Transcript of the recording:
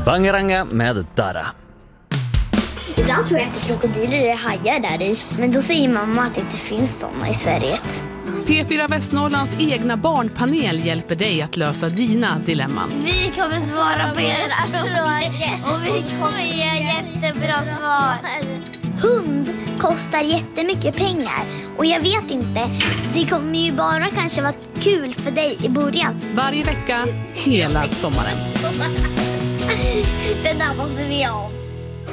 Bangaranga med Dara. Ibland tror jag inte krokodiler är hajar där i. Men då säger mamma att det inte finns sådana i Sverige. P4 Västnorrlands egna barnpanel hjälper dig att lösa dina dilemman. Vi kommer svara på era frågor och vi kommer ge jättebra svar. Hund kostar jättemycket pengar och jag vet inte, det kommer ju bara kanske vara kul för dig i början. Varje vecka, hela sommaren. Den där måste vi ha.